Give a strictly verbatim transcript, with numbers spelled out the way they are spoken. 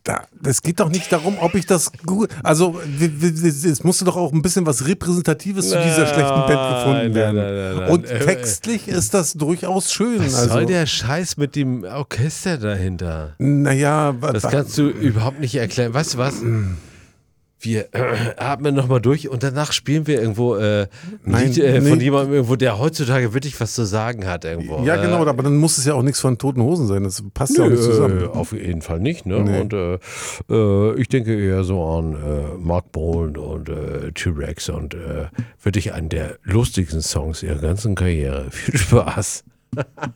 Da, es geht doch nicht darum, ob ich das gut. Also, es musste doch auch ein bisschen was Repräsentatives zu dieser schlechten Band gefunden werden. Nein, nein, nein, nein. Und Äh, textlich ist das durchaus schön. Was also, soll der Scheiß mit dem Orchester dahinter? Naja, Das kannst du überhaupt nicht erklären. Weißt du was? Wir äh, atmen nochmal durch und danach spielen wir irgendwo äh, ein Nein, Lied äh, von nee. jemandem irgendwo, der heutzutage wirklich was zu sagen hat irgendwo. Ja, genau, Äh, aber dann muss es ja auch nichts von Toten Hosen sein. Das passt ja auch nicht zusammen. Äh, auf jeden Fall nicht, ne? Nee. Und äh, äh, ich denke eher so an äh, Mark Bolan und äh, T-Rex und äh, wirklich einen der lustigsten Songs ihrer ganzen Karriere. Viel Spaß.